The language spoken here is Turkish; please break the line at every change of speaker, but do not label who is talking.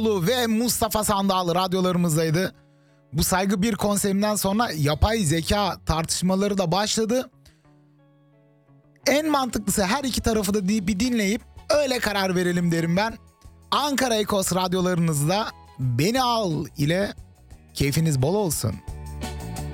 ve Mustafa Sandal radyolarımızdaydı. Bu Saygı Bir konserinden sonra yapay zeka tartışmaları da başladı. En mantıklısı her iki tarafı da bir dinleyip öyle karar verelim derim ben. Ankara Ekos radyolarınızda Beni Al ile keyfiniz bol olsun.